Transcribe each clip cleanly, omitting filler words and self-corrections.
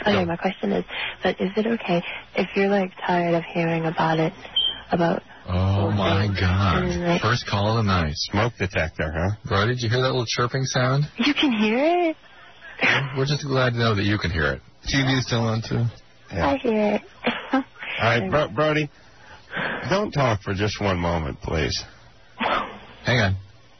Okay, my question is, but is it okay if you're, like, tired of hearing about it, Oh, my God. Like, First call of the night. Smoke detector, huh? Bro, did you hear that little chirping sound? You can hear it? We're just glad to know that you can hear it. TV's still on, too? Yeah. I hear it. All right, Brody, don't talk for just one moment, please. Hang on.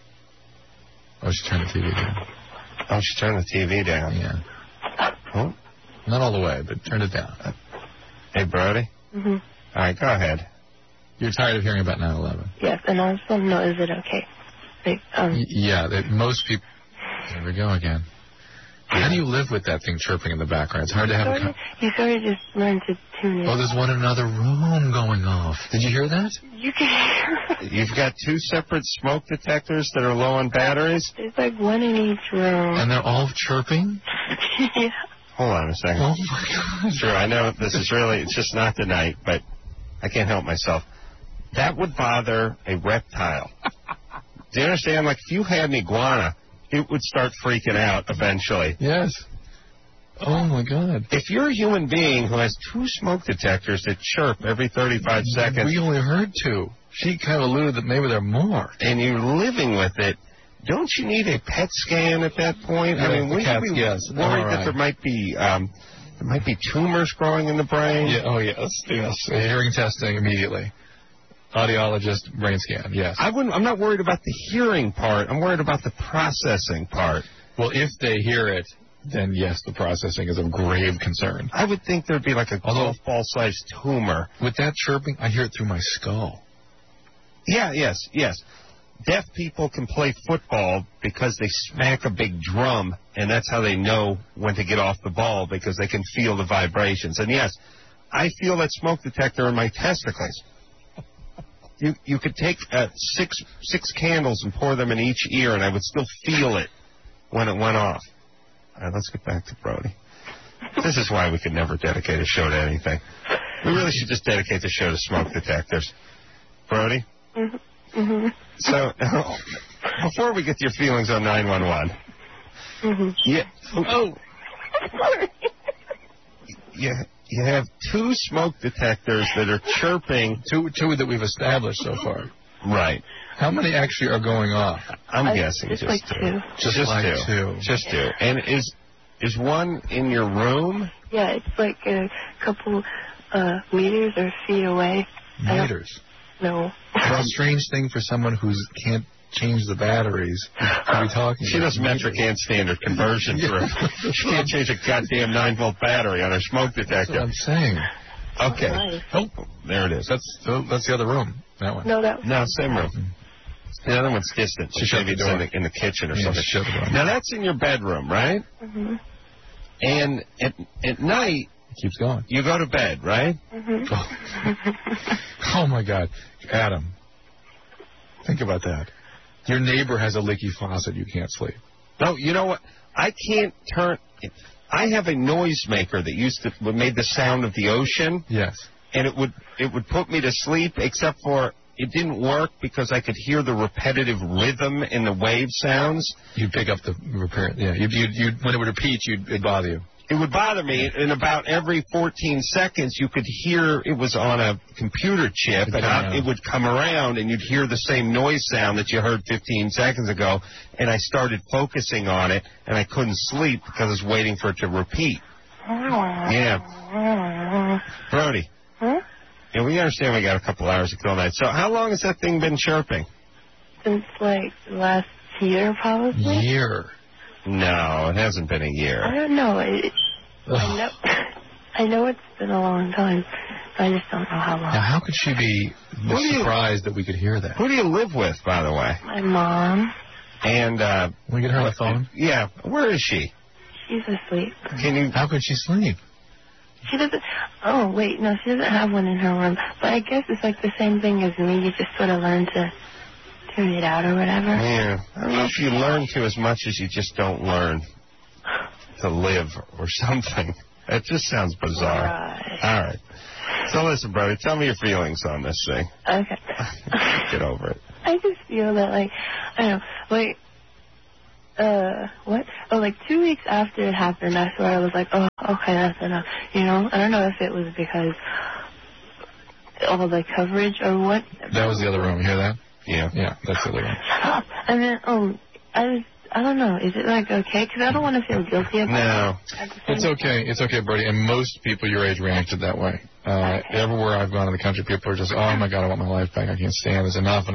Oh, she turned the TV down. Oh, she turned the TV down. Yeah. Oh. Not all the way, but turned it down. Hey, Brody? Mm-hmm. All right, go ahead. You're tired of hearing about 9/11? Yes, and I just want to know, is it okay? Like, yeah, most people... There we go again. How do you live with that thing chirping in the background? It's hard to have you sort of just learn to tune in. Oh, there's one in another room going off. Did you hear that? You can hear it. You've got two separate smoke detectors that are low on batteries? There's like one in each room. And they're all chirping? Yeah. Hold on a second. Oh, my God. Sure, I know this is really, it's just not the night, but I can't help myself. That would bother a reptile. Do you understand? Like, if you had an iguana, it would start freaking out eventually. Yes. Oh, my God. If you're a human being who has two smoke detectors that chirp every 35 seconds... We only heard two. She kind of alluded that maybe there are more. And you're living with it, don't you need a PET scan at that point? Yeah, I mean, wouldn't you be worried that there might be tumors growing in the brain? Yeah, oh, yes. Hearing testing immediately. Audiologist, brain scan, yes. I'm not worried about the hearing part. I'm worried about the processing part. Well, if they hear it, then yes, the processing is of grave concern. I would think there'd be like a golf ball-sized tumor. With that chirping, I hear it through my skull. Yeah, yes. Deaf people can play football because they smack a big drum, and that's how they know when to get off the ball, because they can feel the vibrations. And yes, I feel that smoke detector in my testicles. You could take six candles and pour them in each ear, and I would still feel it when it went off. All right, let's get back to Brody. This is why we could never dedicate a show to anything. We really should just dedicate the show to smoke detectors. Brody? Mm-hmm. So, before we get to your feelings on 911, yeah. Oh. Sorry. You have two smoke detectors that are chirping. Two that we've established so far. Right. How many actually are going off? I'm guessing just like two. Just like two. Just two. And is one in your room? Yeah, it's like a couple meters or feet away. Meters? No. It's a strange thing for someone who can't change the batteries to be talking. She does metric and standard conversion for it. She can't change a goddamn 9-volt battery on her smoke detector. That's what I'm saying. Okay. Oh, there it is. That's the other room. That one. No, same room. The other one's distant. She shut the door. In the kitchen or Yeah, something. she shut the door. Now, that's in your bedroom, right? Mm-hmm. And at night... It keeps going. You go to bed, right? Mm-hmm. Oh, my God. Adam, think about that. Your neighbor has a leaky faucet. You can't sleep. No, you know what? I can't turn... I have a noisemaker that made the sound of the ocean. Yes. And it would put me to sleep, except for it didn't work because I could hear the repetitive rhythm in the wave sounds. You'd pick up the repair. Yeah. You'd when it would repeat, it'd bother you. It would bother me. And about every 14 seconds, you could hear it was on a computer chip, and it would come around, and you'd hear the same noise sound that you heard 15 seconds ago. And I started focusing on it, and I couldn't sleep because I was waiting for it to repeat. Yeah. Brody. Huh? Yeah, we understand we got a couple hours to kill night. So how long has that thing been chirping? Since, like, last year, probably. Year. No, it hasn't been a year. I don't know. I know it's been a long time. I just don't know how long. Now, how could she be surprised that we could hear that? Who do you live with, by the way? My mom. And, Can we get her on the phone? Yeah. Where is she? She's asleep. How could she sleep? She doesn't... Oh, wait. No, she doesn't have one in her room. But I guess it's like the same thing as me. You just sort of learn to tune it out or whatever. Yeah. I don't know if you learn to as much as you just don't learn to live or something. It just sounds bizarre. All right. So listen, brother, tell me your feelings on this thing. Okay. Get over it. I just feel that, like, I don't know, like, what? Oh, like 2 weeks after it happened, that's where I was like, oh, okay, that's enough. You know, I don't know if it was because all the coverage or what. That was the other room. You hear that? Yeah. Yeah, that's the other room. Stop. I mean, I don't know. Is it like okay? Because I don't want to feel guilty about it. It's okay. It's okay, Birdie. And most people your age reacted that way. Okay. Everywhere I've gone in the country, people are just, oh my God, I want my life back. I can't stand this. Enough.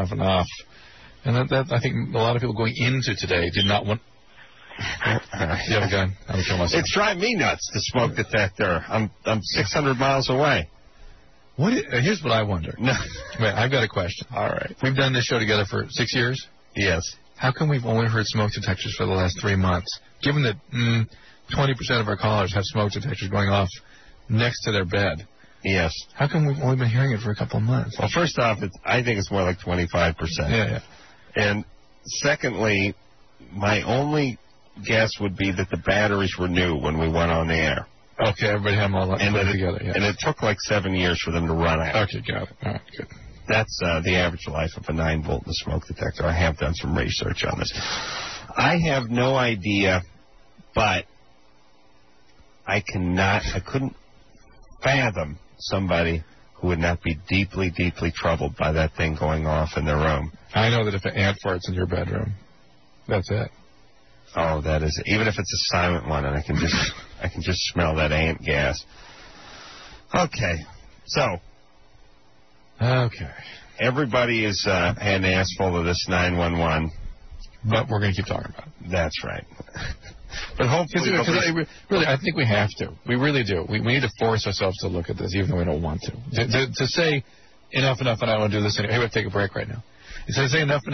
And that I think a lot of people going into today did not want. You have a gun? I'm gonna kill myself. It's driving me nuts, the smoke detector. I'm 600 miles away. Here's what I wonder. No. Wait, I've got a question. All right. We've done this show together for 6 years. Yes. How come we've only heard smoke detectors for the last 3 months? Given that 20% of our callers have smoke detectors going off next to their bed. Yes. How come we've only been hearing it for a couple of months? Well, first off, I think it's more like 25%. Yeah. And secondly, my only guess would be that the batteries were new when we went on the air. Okay, everybody had them all put together. Yes. And it took like 7 years for them to run out. Okay, got it. All right, good. That's the average life of a 9-volt in a smoke detector. I have done some research on this. I have no idea, but I couldn't fathom somebody who would not be deeply, deeply troubled by that thing going off in their room. I know that if an ant farts in your bedroom, that's it. Oh, that is it. Even if it's a silent one, and I can just smell that ant gas. Okay, so. Okay. Everybody has had an ass full of this 911. But we're going to keep talking about it. That's right. But hopefully... Really, I think we have to. We really do. We need to force ourselves to look at this, even though we don't want to. To say, enough, and I don't want to do this anymore. Hey, we have to take a break right now. To say enough.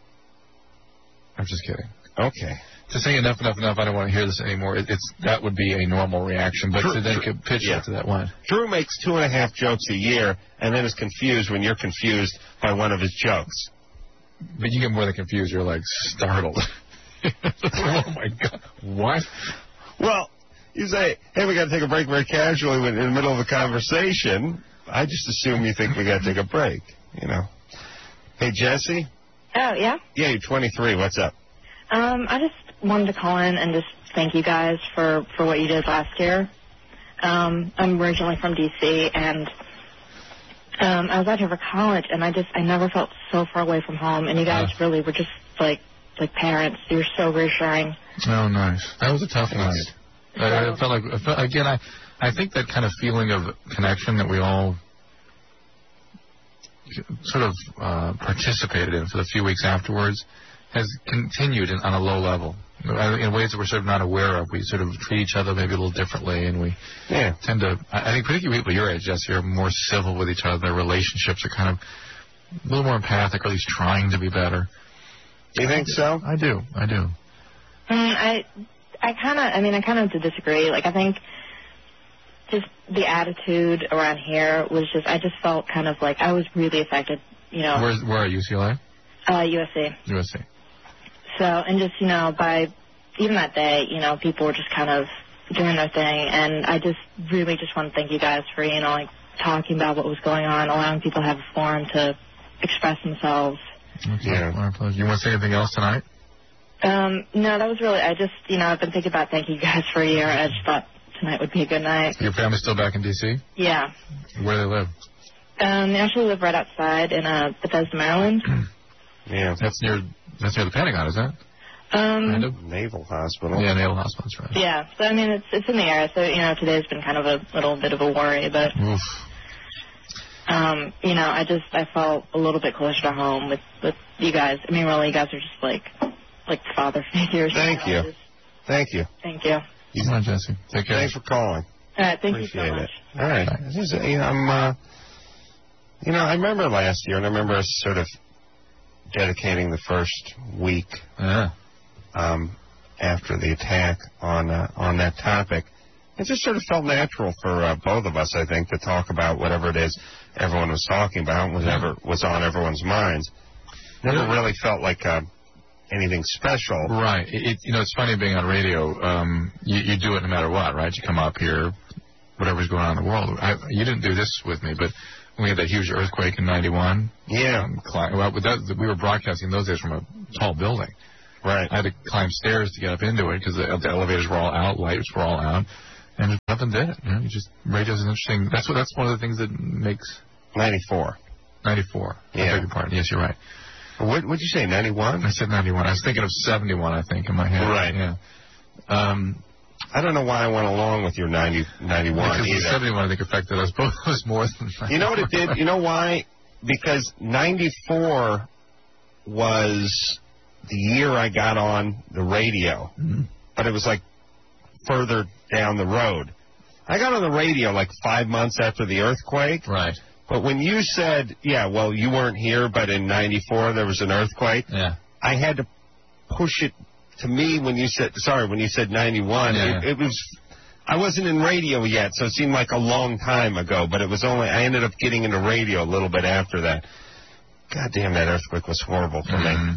I'm just kidding. Okay. To say enough, I don't want to hear this anymore, that would be a normal reaction. But to then pitch that to that one. Drew makes 2.5 jokes a year and then is confused when you're confused by one of his jokes. But you get more than confused. You're like startled. Oh, my God. What? Well, you say, hey, we got to take a break very casually in the middle of a conversation. I just assume you think we got to take a break, you know. Hey, Jesse? Oh, yeah? Yeah, you're 23. What's up? I just wanted to call in and just thank you guys for what you did last year. I'm originally from D.C., and I was out here for college, and I never felt so far away from home, and you guys really were just like parents. You were so reassuring. Oh, nice. That was a tough night. I felt again, I think that kind of feeling of connection that we all sort of participated in for the few weeks afterwards has continued on a low level. In ways that we're sort of not aware of. We sort of treat each other maybe a little differently, and we tend to, I think particularly people your age, Jesse, are more civil with each other. Their relationships are kind of a little more empathic, or at least trying to be better. You think so? I do. I kind of disagree. Like, I think just the attitude around here was just, I just felt kind of like I was really affected, you know. Where are you, UCLA? USC. So, and just, you know, by even that day, you know, people were just kind of doing their thing, and I just really just want to thank you guys for, you know, like, talking about what was going on, allowing people to have a forum to express themselves. Okay. My pleasure. You want to say anything else tonight? No, that was really, I just, you know, I've been thinking about thanking you guys for a year, and I just thought tonight would be a good night. Your family's still back in D.C.? Yeah. Where do they live? They actually live right outside in Bethesda, Maryland. Yeah. That's near the Pentagon, is that? Kind of? Naval Hospital. Yeah, Naval Hospital, that's right. Yeah, so I mean, it's in the area, so, you know, today's been kind of a little bit of a worry, but, oof. You know, I felt a little bit closer to home with you guys. I mean, really, you guys are just like father figures. Thank you. Thank you. Thank you. Come on, Jesse. Take care. Thanks for calling. All right, thank Appreciate you so much. It. All right. This is, I remember last year, and I remember us sort of dedicating the first week after the attack on that topic. It just sort of felt natural for both of us, I think, to talk about whatever it is everyone was talking about, whatever was on everyone's minds. Never really felt like anything special. Right. It's funny being on radio. You do it no matter what, right? You come up here, whatever's going on in the world. You didn't do this with me, but we had that huge earthquake in '91. Yeah. We were broadcasting those days from a tall building. Right. I had to climb stairs to get up into it because the elevators were all out, lights were all out, and nothing did it. Radio's an interesting. That's one of the things that makes 94. 94. Yeah. I beg your pardon. Yes, you're right. What would you say? 91? I said 91. I was thinking of 71. I think in my head. Right. Yeah. I don't know why I went along with your 91 because either. the 71 I think affected us both more than 91. You know what it did? You know why? Because 94 was the year I got on the radio, but it was like further down the road. I got on the radio like 5 months after the earthquake. Right. But when you said, yeah, well, you weren't here, but in 94 there was an earthquake, yeah. I had to push it to me when you said 91. Yeah. It was, I wasn't in radio yet, so it seemed like a long time ago, but it was only, I ended up getting into radio a little bit after that. God damn, that earthquake was horrible for me.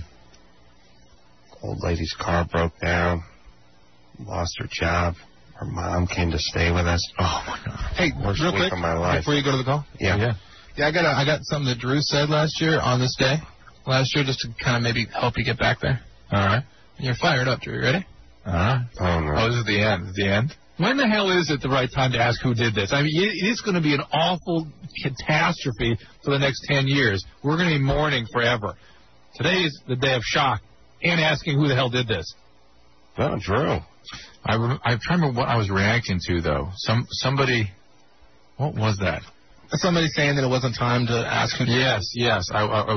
Old lady's car broke down, lost her job. Her mom came to stay with us. Oh, my God. Hey, Worst real week quick, of my life. before you go to the call. Yeah. I got something that Drew said last year on this day. Last year, just to kind of maybe help you get back there. All right. You're fired up, Drew. You ready? Oh, no. Oh, this is the end. The end? When the hell is it the right time to ask who did this? I mean, it is going to be an awful catastrophe for the next 10 years. We're going to be mourning forever. Today is the day of shock and asking who the hell did this. Oh, Drew. I'm trying to remember what I was reacting to, though. Somebody, what was that? Somebody saying that it wasn't time to ask who did this. Yes.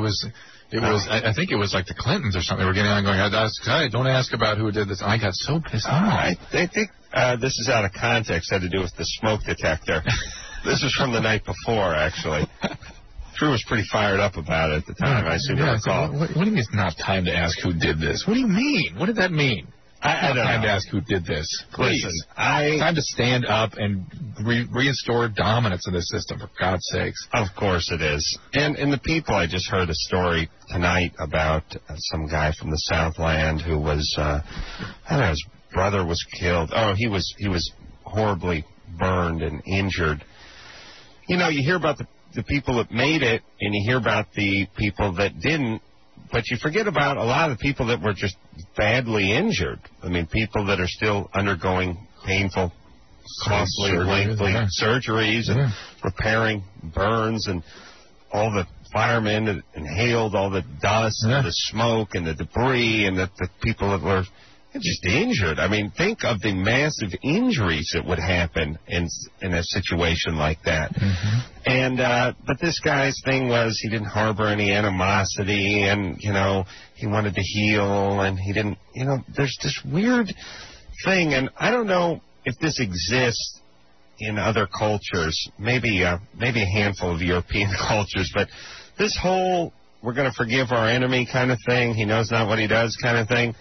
I think it was like the Clintons or something. They were getting on going, don't ask about who did this. And I got so pissed off. I think this is out of context. Had to do with the smoke detector. This was from the night before, actually. Drew was pretty fired up about it at the time. I seem to recall. What do you mean it's not time to ask who did this? What do you mean? What did that mean? I don't time know. to ask who did this. Please. Listen, time to stand up and restore dominance in this system, for God's sakes. Of course it is. And the people, I just heard a story tonight about some guy from the Southland who was, I don't know, his brother was killed. Oh, he was horribly burned and injured. You know, you hear about the people that made it, and you hear about the people that didn't. But you forget about a lot of the people that were just badly injured. I mean, people that are still undergoing painful, costly, lengthy surgeries and repairing burns, and all the firemen that inhaled all the dust and the smoke and the debris, and the people that were just injured. I mean, think of the massive injuries that would happen in a situation like that. And but this guy's thing was he didn't harbor any animosity, and he wanted to heal, and he didn't. There's this weird thing, and I don't know if this exists in other cultures. Maybe a handful of European cultures, but this whole "we're going to forgive our enemy" kind of thing, he knows not what he does kind of thing.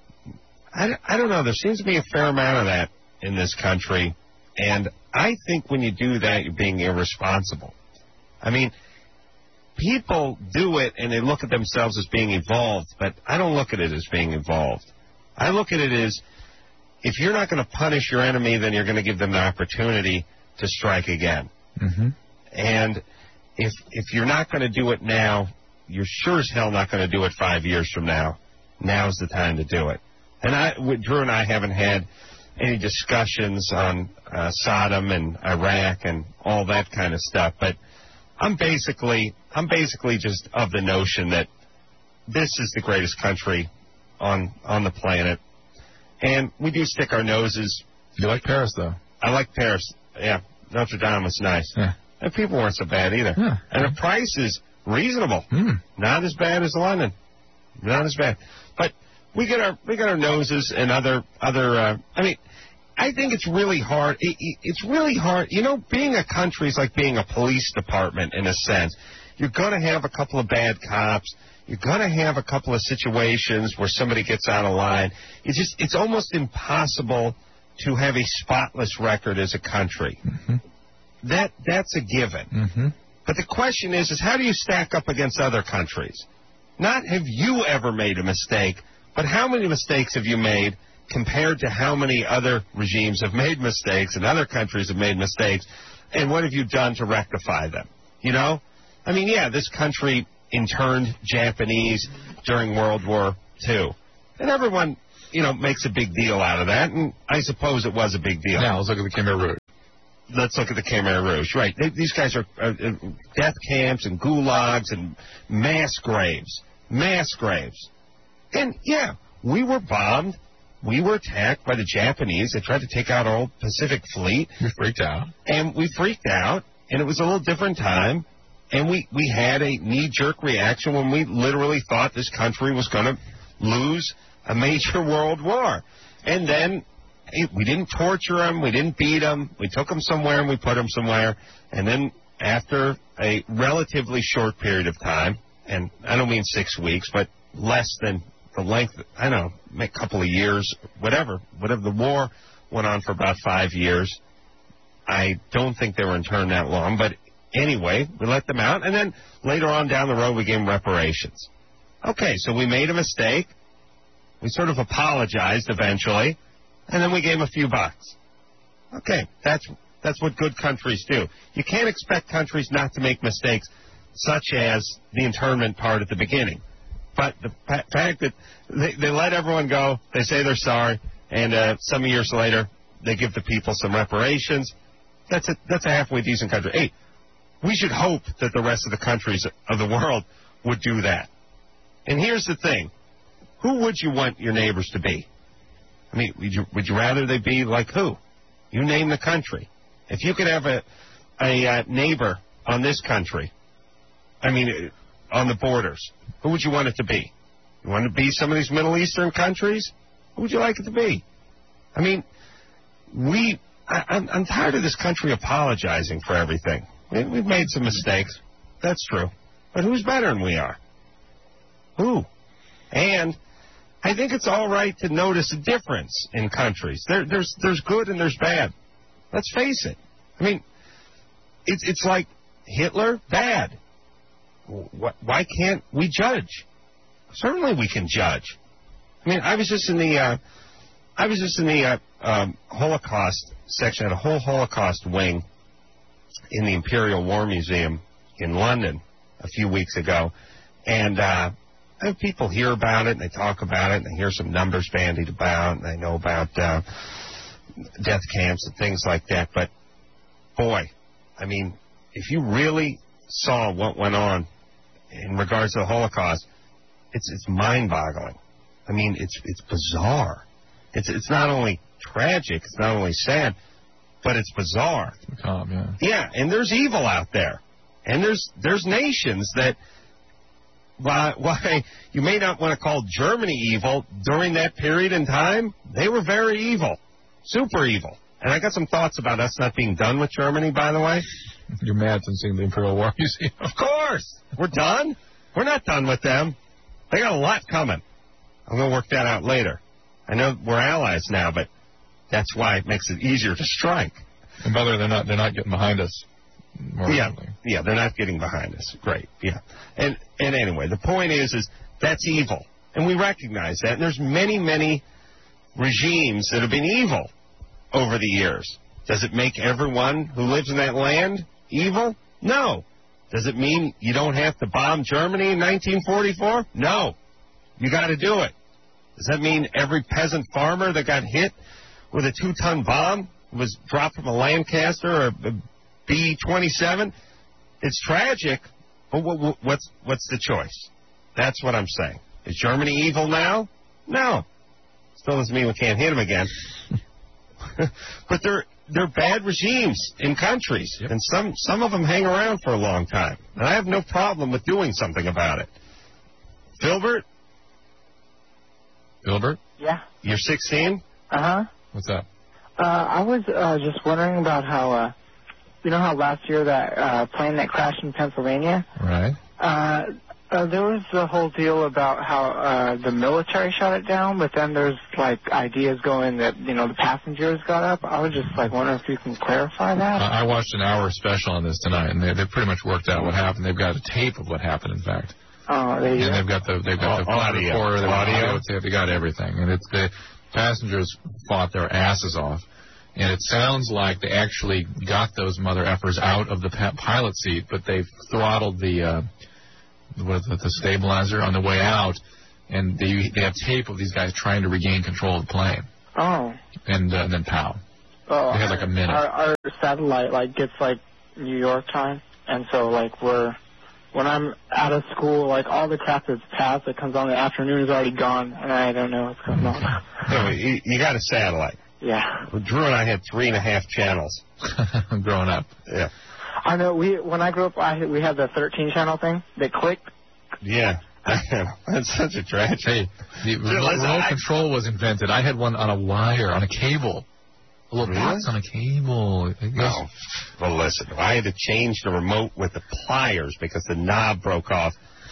I don't know. There seems to be a fair amount of that in this country, and I think when you do that, you're being irresponsible. I mean, people do it, and they look at themselves as being evolved, but I don't look at it as being evolved. I look at it as, if you're not going to punish your enemy, then you're going to give them the opportunity to strike again. And if you're not going to do it now, you're sure as hell not going to do it 5 years from now. Now's the time to do it. And Drew and I haven't had any discussions on Saddam and Iraq and all that kind of stuff, but I'm basically just of the notion that this is the greatest country on the planet, and we do stick our noses. You like Paris, though? I like Paris. Yeah, Notre Dame was nice. Yeah. And people weren't so bad either. Yeah. And the price is reasonable. Not as bad as London. Not as bad. But we get our noses and other. I mean, I think it's really hard. It's really hard. Being a country is like being a police department in a sense. You're going to have a couple of bad cops. You're going to have a couple of situations where somebody gets out of line. It's almost impossible to have a spotless record as a country. That's a given. But the question is how do you stack up against other countries? Not have you ever made a mistake, but how many mistakes have you made compared to how many other regimes have made mistakes and other countries have made mistakes, and what have you done to rectify them? I mean, yeah, this country interned Japanese during World War II. And everyone, makes a big deal out of that, and I suppose it was a big deal. Now, let's look at the Khmer Rouge. Let's look at the Khmer Rouge. Right. These guys are death camps and gulags and mass graves. Mass graves. And, yeah, we were bombed. We were attacked by the Japanese. They tried to take out our whole Pacific Fleet. We freaked out. And we freaked out, and it was a little different time. And we had a knee-jerk reaction when we literally thought this country was going to lose a major world war. And then we didn't torture them. We didn't beat them. We took them somewhere and we put them somewhere. And then after a relatively short period of time, and I don't mean 6 weeks, but less than the length, I don't know, a couple of years, whatever, the war went on for about 5 years. I don't think they were interned that long, but anyway, we let them out. And then later on down the road, we gave them reparations. Okay, so we made a mistake. We sort of apologized eventually, and then we gave them a few bucks. Okay, that's what good countries do. You can't expect countries not to make mistakes, such as the internment part at the beginning. But the fact that they let everyone go, they say they're sorry, and some years later, they give the people some reparations, that's a halfway decent country. Hey, we should hope that the rest of the countries of the world would do that. And here's the thing. Who would you want your neighbors to be? I mean, would you rather they be like who? You name the country. If you could have a neighbor on this country, on the borders, who would you want it to be? You want it to be some of these Middle Eastern countries? Who would you like it to be? I mean, I'm tired of this country apologizing for everything. We've made some mistakes. That's true. But who's better than we are? Who? And I think it's all right to notice a difference in countries. There's good and there's bad. Let's face it. I mean, it's like Hitler, bad. Why can't we judge? Certainly we can judge. I mean, I was just in the Holocaust section, at a whole Holocaust wing in the Imperial War Museum in London a few weeks ago, and people hear about it, and they talk about it, and they hear some numbers bandied about, and they know about death camps and things like that. But, boy, I mean, if you really saw what went on in regards to the Holocaust, it's mind-boggling. I mean, it's bizarre. It's not only tragic, it's not only sad, but it's bizarre. It's macabre, yeah. Yeah, and there's evil out there. And there's nations that, why you may not want to call Germany evil, during that period in time, they were very evil. Super evil. And I got some thoughts about us not being done with Germany, by the way. You're mad since seeing the Imperial War Museum. Of course. We're done. We're not done with them. They got a lot coming. I'm going to work that out later. I know we're allies now, but that's why it makes it easier to strike. And by the way, they're not getting behind us. Yeah, they're not getting behind us. Great, yeah. And anyway, the point is that's evil. And we recognize that. And there's many, many regimes that have been evil over the years. Does it make everyone who lives in that land evil? No. Does it mean you don't have to bomb Germany in 1944? No. You got to do it. Does that mean every peasant farmer that got hit with a 2-ton bomb was dropped from a Lancaster or a B-27? It's tragic, but what's the choice? That's what I'm saying. Is Germany evil now? No. Still doesn't mean we can't hit them again. But they're bad regimes in countries, yep. And some of them hang around for a long time. And I have no problem with doing something about it. Filbert? Yeah. You're 16? Uh-huh. What's up? I was just wondering about how, you know how last year that plane that crashed in Pennsylvania? Right. There was the whole deal about how the military shot it down, but then there's, like, ideas going that, the passengers got up. I was just, wondering if you can clarify that. I watched an hour special on this tonight, and they pretty much worked out what happened. They've got a tape of what happened, in fact. Oh, there you go. And they've got the audio, they got everything. And the passengers fought their asses off. And it sounds like they actually got those mother effers out of the pilot seat, but they throttled the stabilizer on the way out. and they have tape of these guys trying to regain control of the plane. Oh. And then pow. Oh. They had like a minute. Our satellite gets New York time, and so when I'm out of school, all the crap that's past that comes on in the afternoon is already gone, and I don't know what's going on. So you got a satellite. Yeah. Well, Drew and I had 3.5 channels. Growing up. Yeah. I know. When I grew up, we had the 13-channel thing that clicked. Yeah. That's such a tragedy. Hey, the remote control was invented. I had one on a wire, on a cable. A little box on a cable. Oh. Well, listen, I had to change the remote with the pliers because the knob broke off.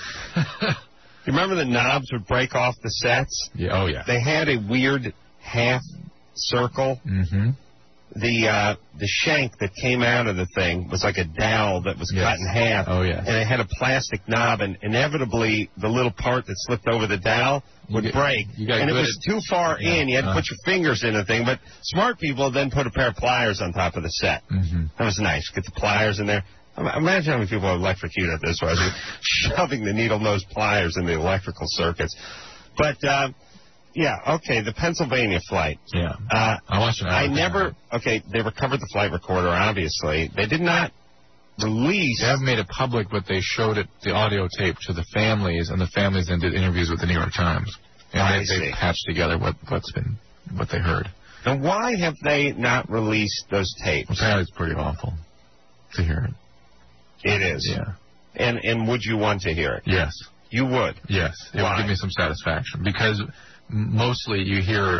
You remember the knobs would break off the sets? Yeah. Oh, yeah. They had a weird half circle. Mm-hmm. The shank that came out of the thing was like a dowel that was cut in half. Oh, yeah. And it had a plastic knob, and inevitably the little part that slipped over the dowel would break. And it was too far in. You had to put your fingers in the thing. But smart people then put a pair of pliers on top of the set. Mm-hmm. That was nice. Get the pliers in there. Imagine how many people are electrocuted this way. Shoving the needle-nosed pliers in the electrical circuits. But... yeah, okay, the Pennsylvania flight. Yeah. I watched it. They recovered the flight recorder, obviously. They did not release... They haven't made it public, but they showed it, the audio tape, to the families, and the families then did interviews with the New York Times. And they patched together what they heard. Now, why have they not released those tapes? Apparently it's pretty awful to hear it. It is? Yeah. And would you want to hear it? Yes. You would? Yes. It would give me some satisfaction, because... mostly you hear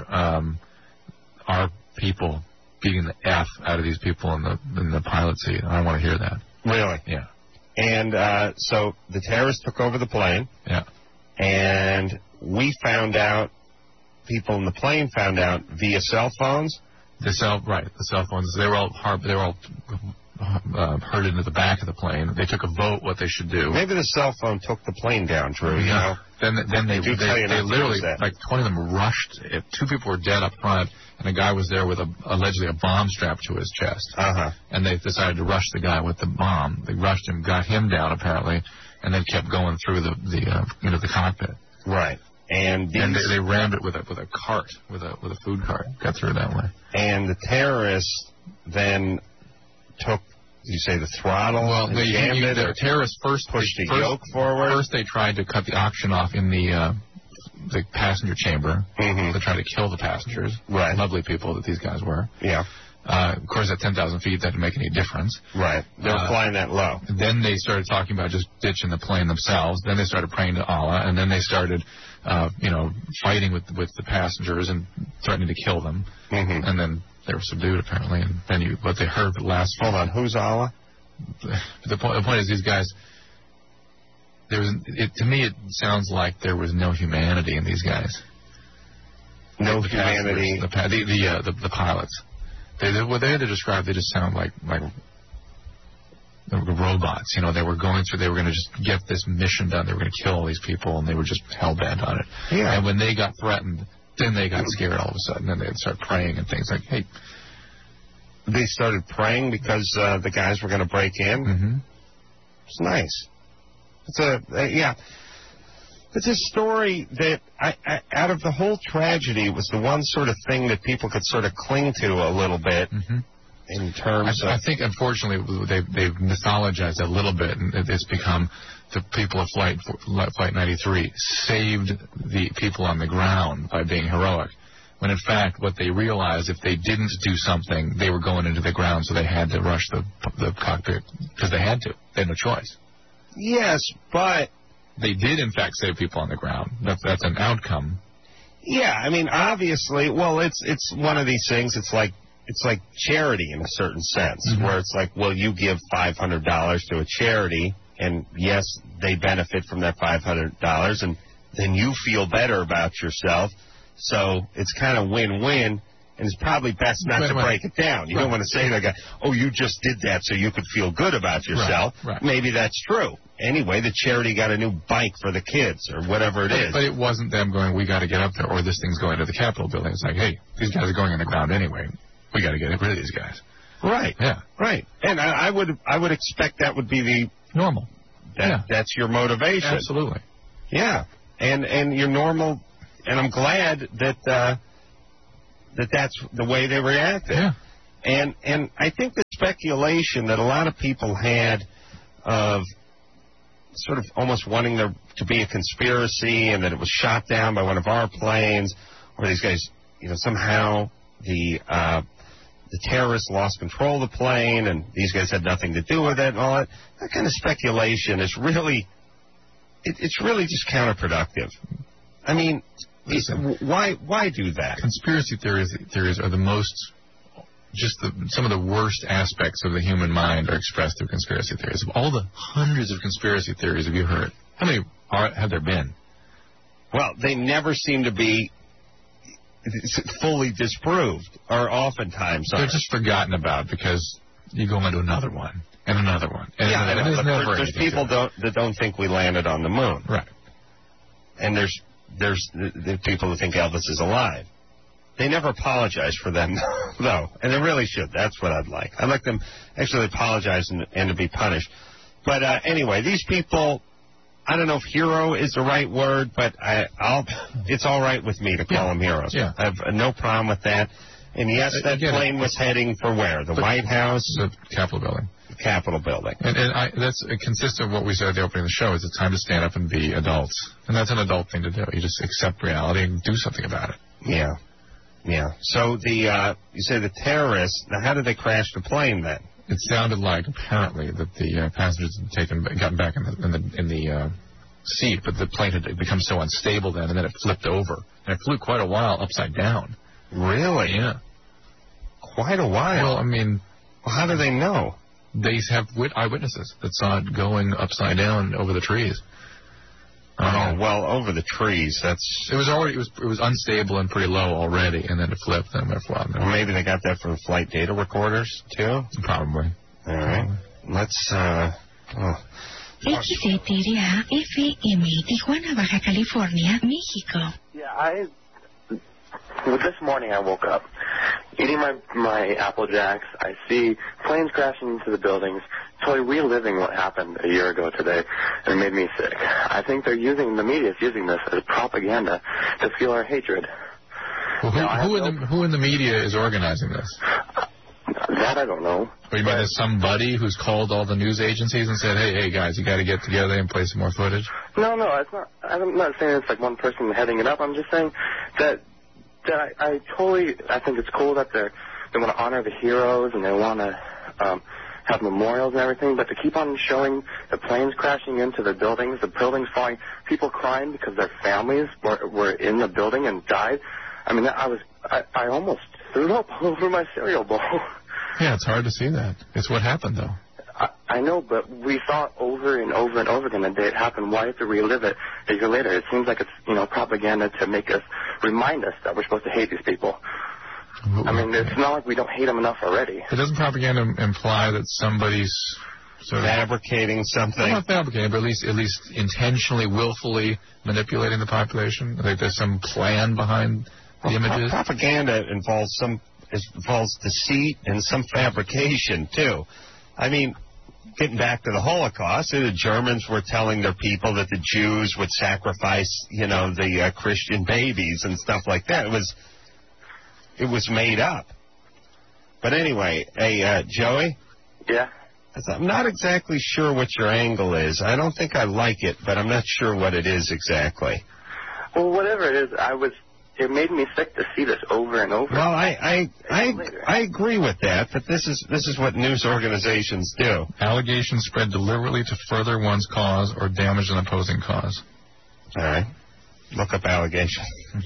our people beating the F out of these people in the pilot seat. I don't want to hear that. Really? Yeah. And so the terrorists took over the plane. Yeah. And we found out, people in the plane found out via cell phones. The cell phones. They were all herded into the back of the plane. They took a vote what they should do. Maybe the cell phone took the plane down, Drew. You know. Then they literally, 20 of them rushed. 2 people were dead up front, and a guy was there with allegedly a bomb strapped to his chest. Uh-huh. And they decided to rush the guy with the bomb. They rushed him, got him down apparently, and then kept going through the cockpit. Right. And they rammed it with a cart, with a food cart. Got through that way. And the terrorists then took, you say, the throttle? Well, the terrorists first pushed the yoke forward. First, they tried to cut the oxygen off in the passenger chamber. Mm-hmm. They tried to kill the passengers. Right. Lovely people that these guys were. Yeah. Of course, at 10,000 feet, that didn't make any difference. Right. They were flying that low. Then they started talking about just ditching the plane themselves. Then they started praying to Allah, and then they started, fighting with the passengers and threatening to kill them. Mm-hmm. And then they were subdued, apparently. And then what they heard the last... Hold on, who's Allah? The point is, these guys... to me, it sounds like there was no humanity in these guys. No humanity? The pilots. What they had to describe, they just sound like they were robots. They were going to just get this mission done. They were going to kill all these people, and they were just hell-bent on it. Yeah. And when they got threatened... Then they got scared all of a sudden, and they'd start praying and things like, hey. They started praying because the guys were going to break in? Mm-hmm. It's nice. It's a story that, out of the whole tragedy, was the one sort of thing that people could sort of cling to a little bit. Mm-hmm. In terms of... I think, unfortunately, they've mythologized a little bit, and it's become the people of Flight 93 saved the people on the ground by being heroic. When, in fact, what they realized, if they didn't do something, they were going into the ground, so they had to rush the cockpit, because they had to. They had no choice. Yes, but... They did, in fact, save people on the ground. That's an outcome. Yeah, I mean, obviously, well, it's one of these things, it's like charity in a certain sense, mm-hmm. where it's like, well, you give $500 to a charity, and yes, they benefit from that $500, and then you feel better about yourself. So it's kind of win-win, and it's probably best not to break it down. You don't want to say to the guy, oh, you just did that so you could feel good about yourself. Right. Maybe that's true. Anyway, the charity got a new bike for the kids, or whatever it is. But it wasn't them going, we got to get up there, or this thing's going to the Capitol building. It's like, hey, these guys are going on the ground anyway. We got to get rid of these guys. Right. Yeah. Right. And I would expect that would be the normal. That's your motivation. Absolutely. Yeah. and you're normal, and I'm glad that that's the way they reacted. Yeah. And I think the speculation that a lot of people had of sort of almost wanting there to be a conspiracy and that it was shot down by one of our planes, or these guys, somehow the terrorists lost control of the plane and these guys had nothing to do with it and all that. That kind of speculation is really, it's really just counterproductive. I mean, why do that? Conspiracy theories are the most, some of the worst aspects of the human mind are expressed through conspiracy theories. Of all the hundreds of conspiracy theories have you heard, how many have there been? Well, they never seem to be fully disproved, or oftentimes they're just forgotten about because you go into another one and another one. And there's people that don't think we landed on the moon. Right. And there's the people who think Elvis is alive. They never apologize for them, though, and they really should. That's what I'd like. I'd like them actually apologize and to be punished. But anyway, these people, I don't know if hero is the right word, but it's all right with me to call them heroes. Yeah. I have no problem with that. And yes, that plane was heading for where? The White House? The Capitol building. The Capitol building. And that's consistent with what we said at the opening of the show. Is it's time to stand up and be adults. And that's an adult thing to do. You just accept reality and do something about it. Yeah. Yeah. So you say the terrorists, now how did they crash the plane then? It sounded like, apparently, that the passengers had gotten back in the seat, but the plane had become so unstable then, and then it flipped over. And it flew quite a while upside down. Really? Yeah. Quite a while? Well, I mean... Well, how do they know? They have eyewitnesses that saw it going upside down over the trees. Well, over the trees, it was unstable and pretty low already, and then it flipped and went flat. Well, maybe they got that from flight data recorders too. Probably. All right. Let's. XETRA FM, Tijuana, Baja California, México. Yeah, this morning I woke up eating my Apple Jacks. I see planes crashing into the buildings, totally reliving what happened a year ago today, and it made me sick. I think the media is using this as propaganda to fuel our hatred. Well, who in the media is organizing this? That I don't know. Or you mean there's somebody who's called all the news agencies and said, hey guys, you got to get together and play some more footage? No, it's not. I'm not saying it's like one person heading it up. I'm just saying that I think it's cool that they want to honor the heroes and they want to have memorials and everything, but to keep on showing the planes crashing into the buildings falling, people crying because their families were in the building and died. I mean, I almost threw up over my cereal bowl. Yeah, it's hard to see that. It's what happened, though. I know, but we saw it over and over and over again the day it happened. Why have to relive it a year later? It seems like it's, propaganda to make us, remind us that we're supposed to hate these people. I mean, it's not like we don't hate them enough already. But doesn't propaganda imply that somebody's sort of fabricating something? Well, not fabricating, but at least intentionally, willfully manipulating the population? Like there's some plan behind the images? Propaganda involves deceit and some fabrication, too. I mean, getting back to the Holocaust, the Germans were telling their people that the Jews would sacrifice, the Christian babies and stuff like that. It was made up. But anyway, Joey? Yeah? I'm not exactly sure what your angle is. I don't think I like it, but I'm not sure what it is exactly. Well, whatever it is, it made me sick to see this over and over. Well, I agree with that, but this is what news organizations do. Allegations spread deliberately to further one's cause or damage an opposing cause. All right. Look up allegation.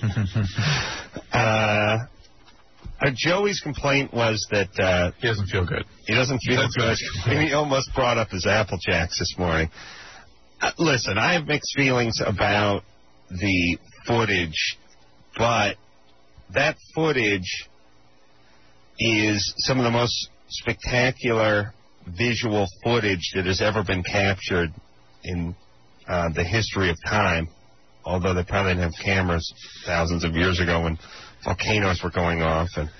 Joey's complaint was that he doesn't feel good. He doesn't feel good. He almost brought up his Apple Jacks this morning. Listen, I have mixed feelings about the footage. But that footage is some of the most spectacular visual footage that has ever been captured in the history of time, although they probably didn't have cameras thousands of years ago when volcanoes were going off and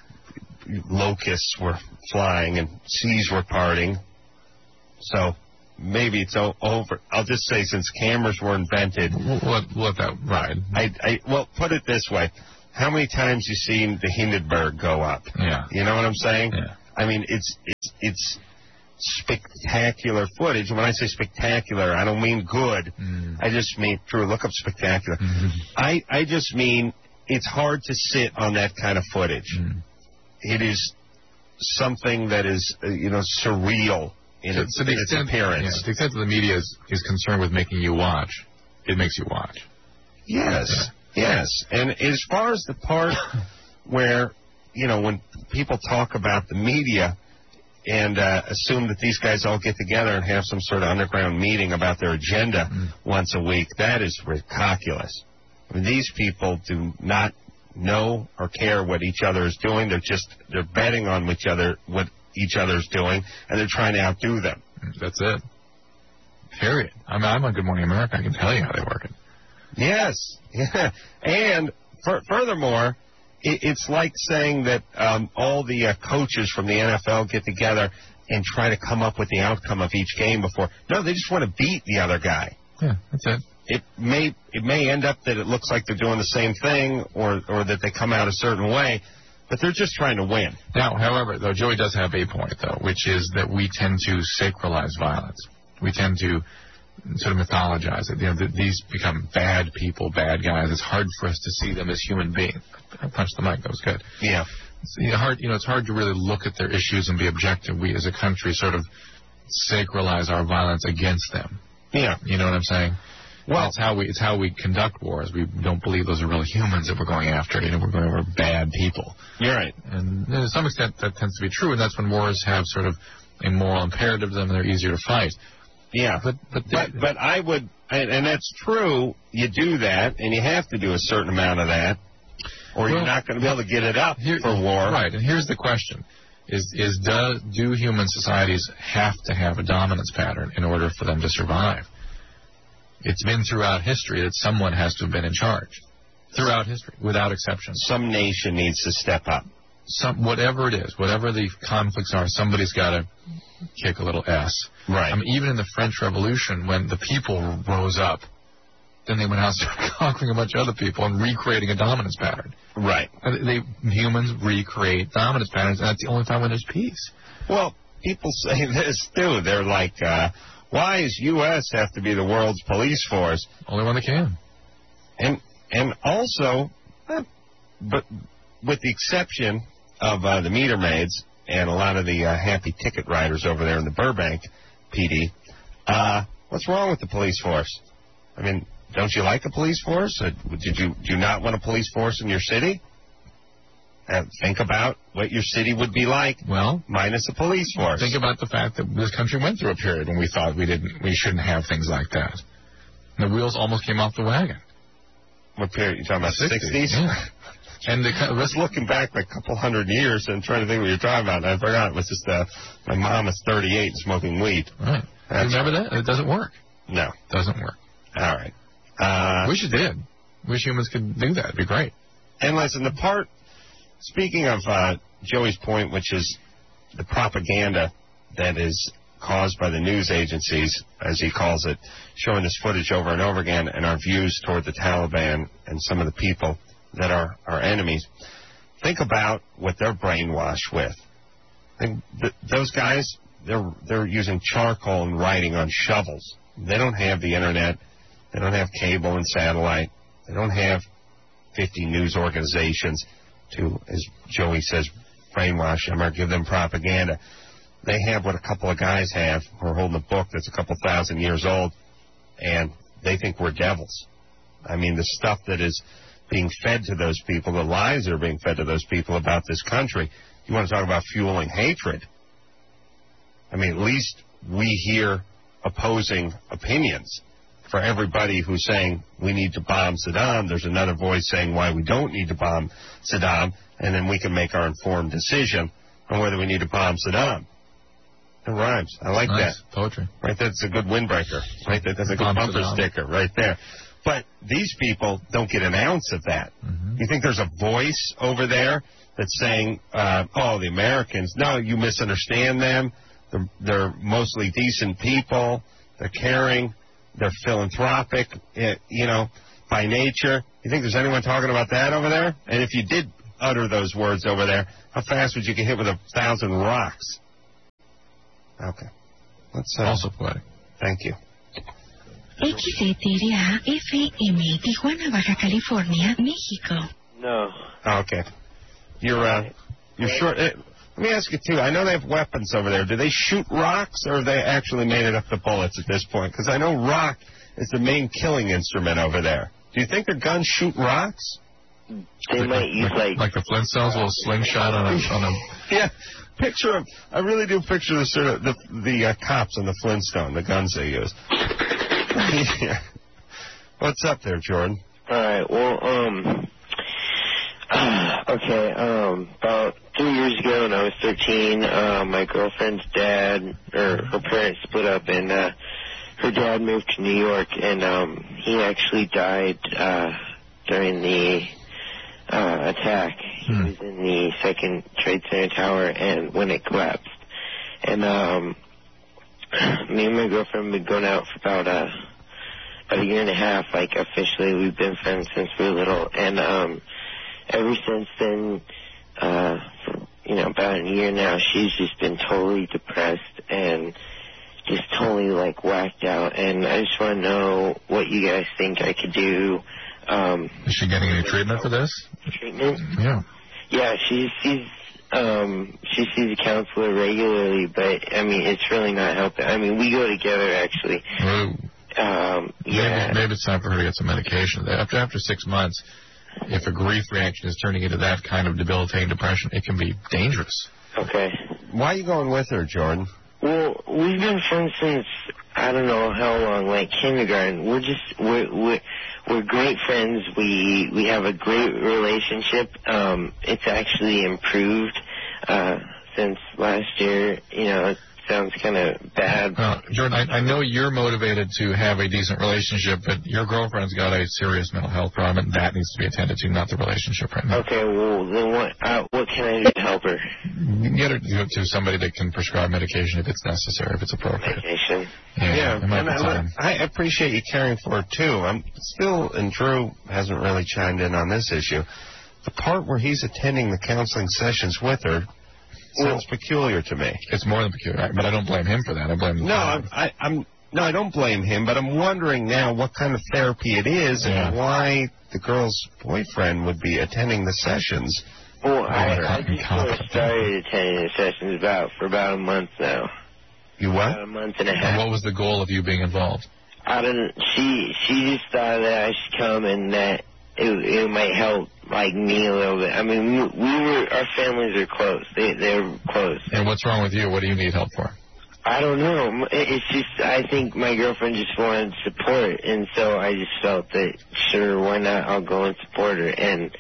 locusts were flying and seas were parting. So maybe it's over. I'll just say since cameras were invented. We'll let that ride. Well, put it this way. How many times you seen the Hindenburg go up? Yeah. You know what I'm saying? Yeah. I mean, it's spectacular footage. When I say spectacular, I don't mean good. I just mean, Drew, look up spectacular. I just mean it's hard to sit on that kind of footage. It is something that is, surreal in its appearance. To the extent that the media is concerned with making you watch, it makes you watch. Yes. And as far as the part where, when people talk about the media and assume that these guys all get together and have some sort of underground meeting about their agenda once a week, that is ridiculous. I mean, these people do not know or care what each other is doing. They're betting on what each other's doing, and they're trying to outdo them. That's it. Period. I'm on Good Morning America. I can tell you how they work it. Yes. Yeah. And furthermore, it's like saying that all the coaches from the NFL get together and try to come up with the outcome of each game before. No, they just want to beat the other guy. Yeah, that's it. It may end up that it looks like they're doing the same thing or that they come out a certain way, but they're just trying to win. Now, however, though, Joey does have a point, though, which is that we tend to sacralize violence. We tend to sort of mythologize it. These become bad people, bad guys. It's hard for us to see them as human beings. I punched the mic. That was good. Yeah. It's hard to really look at their issues and be objective. We, as a country, sort of sacralize our violence against them. Yeah. You know what I'm saying? Well, it's how we conduct wars. We don't believe those are really humans that we're going after. We're going after bad people. You're right. And to some extent, that tends to be true, and that's when wars have sort of a moral imperative to them, and they're easier to fight. Yeah, but I would, and that's true. You do that, and you have to do a certain amount of that, or you're not going to be able to get it up for war. Right, and here's the question: do human societies have to have a dominance pattern in order for them to survive? It's been throughout history that someone has to have been in charge. Throughout history, without exception. Some nation needs to step up. Whatever it is, whatever the conflicts are, somebody's got to kick a little S. Right. I mean, even in the French Revolution, when the people rose up, then they went out and started conquering a bunch of other people and recreating a dominance pattern. Right. Humans recreate dominance patterns, and that's the only time when there's peace. Well, people say this, too. They're like, why does U.S. have to be the world's police force? Only one that can. And also, but with the exception of the meter maids and a lot of the happy ticket riders over there in the Burbank PD, what's wrong with the police force? I mean, don't you like a police force? Do you not want a police force in your city? Think about what your city would be like, minus a police force. Think about the fact that this country went through a period when we thought we shouldn't have things like that. And the wheels almost came off the wagon. What period? You talking about the 60s? Yeah. And I was looking back like a couple hundred years and trying to think what you're talking about. And I forgot. It was just my mom is 38 and smoking weed. Right. Remember that? It doesn't work. No. Doesn't work. All right. Wish it did. Wish humans could do that. It'd be great. And listen, speaking of Joey's point, which is the propaganda that is caused by the news agencies, as he calls it, showing this footage over and over again, and our views toward the Taliban and some of the people that are our enemies. Think about what they're brainwashed with. Those guys, they're using charcoal and writing on shovels. They don't have the internet. They don't have cable and satellite. They don't have 50 news organizations to, as Joey says, brainwash them or give them propaganda. They have what a couple of guys have who are holding a book that's a couple thousand years old, and they think we're devils. I mean, the stuff that is being fed to those people, the lies that are being fed to those people about this country, you want to talk about fueling hatred. I mean, at least we hear opposing opinions. For everybody who's saying we need to bomb Saddam, there's another voice saying why we don't need to bomb Saddam, and then we can make our informed decision on whether we need to bomb Saddam. It rhymes. I like that. Poetry. Right, that's a good windbreaker. Right, that's a good bumper sticker right there. But these people don't get an ounce of that. Mm-hmm. You think there's a voice over there that's saying, the Americans, no, you misunderstand them. They're mostly decent people. They're caring. They're philanthropic, by nature. You think there's anyone talking about that over there? And if you did utter those words over there, how fast would you get hit with 1,000 rocks? Okay. Let's also poetic. Thank you. XETRA FM, Tijuana, Baja California, México. No. Okay. You're short. Let me ask you, too. I know they have weapons over there. Do they shoot rocks, or have they actually made it up to bullets at this point? Because I know rock is the main killing instrument over there. Do you think their guns shoot rocks? They might use, like the Flintstones, a little slingshot on a... Yeah. Picture them. I really do picture the cops on the Flintstone, the guns they use. Yeah. What's up there, Jordan? All right. Well, about 3 years ago when I was 13, my girlfriend's dad, or her parents split up, and her dad moved to New York, and he actually died during the attack. He was in the Second Trade Center Tower, and when it collapsed. And me and my girlfriend have been going out for about a year and a half. Like, officially, we've been friends since we were little. And ever since then, about a year now, she's just been totally depressed and just totally, whacked out. And I just want to know what you guys think I could do. Is she getting any treatment for this? Treatment? Yeah. Yeah, she sees a counselor regularly, but, it's really not helping. We go together, actually. Maybe it's time for her to get some medication. After 6 months, if a grief reaction is turning into that kind of debilitating depression, it can be dangerous. Okay. Why are you going with her, Jordan? Well, we've been friends since, I don't know how long, kindergarten. We're great friends. We have a great relationship. It's actually improved since last year. It sounds kind of bad. Jordan, I know you're motivated to have a decent relationship, but your girlfriend's got a serious mental health problem, and that needs to be attended to, not the relationship right now. Okay, well, then what can I do to help her? Get her to somebody that can prescribe medication if it's necessary, if it's appropriate. Medication? Yeah, and I appreciate you caring for her, too. And Drew hasn't really chimed in on this issue. The part where he's attending the counseling sessions with her sounds peculiar to me. It's more than peculiar, but I don't blame him for that. I blame the I don't blame him, but I'm wondering now what kind of therapy it is and why the girl's boyfriend would be attending the sessions. Well, I just started attending the sessions for about a month now. You what? About a month and a half. And what was the goal of you being involved? She just thought that I should come and that it might help, me a little bit. Our families are close. They're close. And what's wrong with you? What do you need help for? I don't know. It's just, I think my girlfriend just wanted support, and so I just felt that, sure, why not? I'll go and support her. And,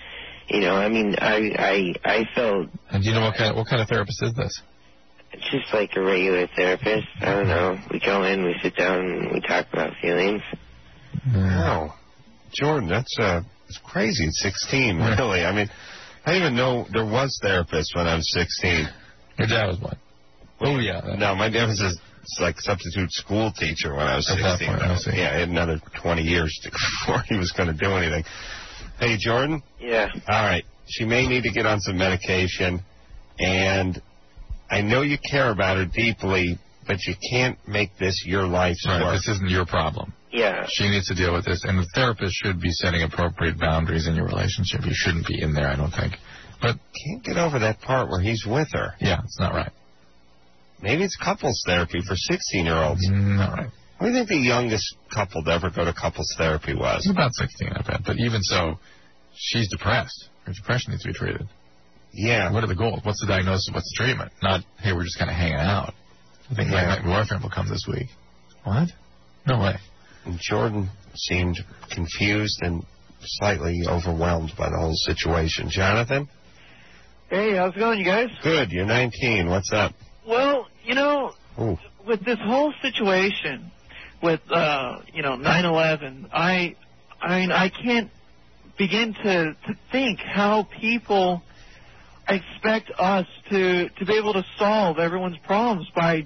I felt... And do you know what kind of therapist is this? It's just like a regular therapist. I don't know. We go in, we sit down, and we talk about feelings. Wow. Jordan, that's crazy at 16, really. I didn't even know there was therapists when I was 16. Your dad was one. Oh, yeah. No, my dad was a substitute school teacher when I was 16. Yeah, I had another 20 years before he was going to do anything. Hey, Jordan? Yeah. All right. She may need to get on some medication, and I know you care about her deeply, but you can't make this your life's work. This isn't your problem. Yeah. She needs to deal with this, and the therapist should be setting appropriate boundaries in your relationship. You shouldn't be in there, I don't think. But can't get over that part where he's with her. Yeah, it's not right. Maybe it's couples therapy for 16-year-olds. Not right. What do you think the youngest couple to ever go to couples therapy was? About 16, I bet. But even so, she's depressed. Her depression needs to be treated. Yeah. What are the goals? What's the diagnosis? What's the treatment? Not, hey, we're just kind of hanging out. I think my boyfriend will come this week. What? No way. And Jordan seemed confused and slightly overwhelmed by the whole situation. Jonathan? Hey, how's it going, you guys? Good. You're 19. What's up? Well, with this whole situation with, 9/11, I can't begin to think how people expect us to be able to solve everyone's problems by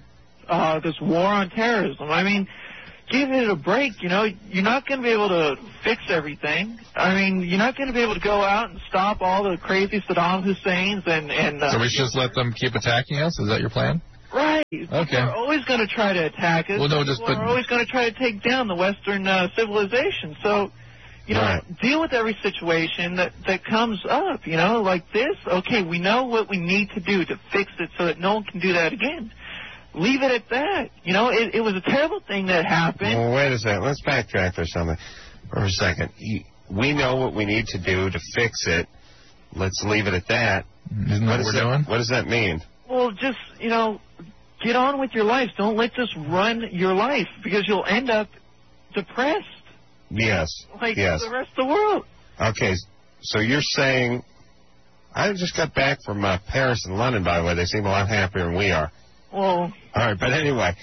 this war on terrorism. I mean, give it a break. You know, you're not going to be able to fix everything. I mean, you're not going to be able to go out and stop all the crazy Saddam Husseins and. So we should just let them keep attacking us? Is that your plan? Right. Okay. They're always going to try to attack us. Well, no, They're always going to try to take down the Western civilization. So, you know, deal with every situation that comes up. You know, like this. Okay, we know what we need to do to fix it so that no one can do that again. Leave it at that. You know, it was a terrible thing that happened. Well, wait a second. Let's backtrack for a second. We know what we need to do to fix it. Let's leave it at that. Isn't that what we're doing? What does that mean? Well, just, you know, get on with your life. Don't let this run your life because you'll end up depressed. Yes. Like the rest of the world. Okay, so you're saying... I just got back from Paris and London, by the way. They seem a lot happier than we are. Well... All right, but anyway,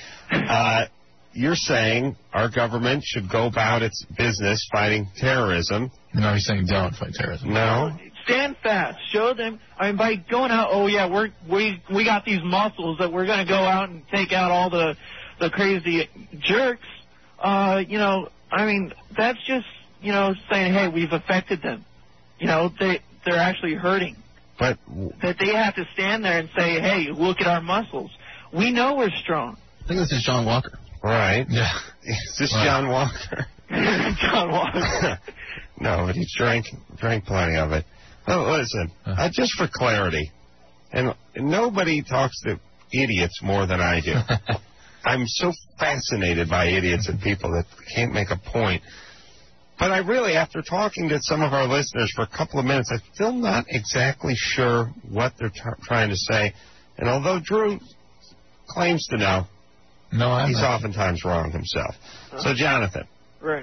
you're saying our government should go about its business fighting terrorism. No, he's saying don't fight terrorism. No. Stand fast. Show them. I mean, by going out, oh, yeah, we got these muscles that we're going to go out and take out all the crazy jerks. You know, I mean, that's just, you know, saying, hey, we've affected them. You know, they're actually hurting. But that they have to stand there and say, hey, look at our muscles. We know we're strong. I think this is John Walker. Right. Yeah. Is this John Walker? John Walker. No, but he drank plenty of it. Oh, listen, just for clarity, and nobody talks to idiots more than I do. I'm so fascinated by idiots and people that can't make a point. But I really, after talking to some of our listeners for a couple of minutes, I'm still not exactly sure what they're trying to say. And although Drew claims to know, he's oftentimes wrong himself. So, Jonathan. Right.